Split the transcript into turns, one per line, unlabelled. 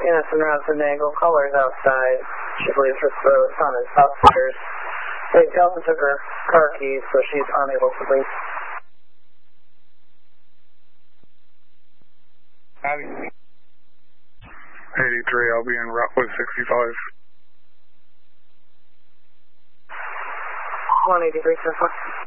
Innocent Robinson Dangle, caller's outside. She believes her son is upstairs. They Delta took her car keys, so she's unable to leave.
83, I'll be in Rockwood 65.
183, 10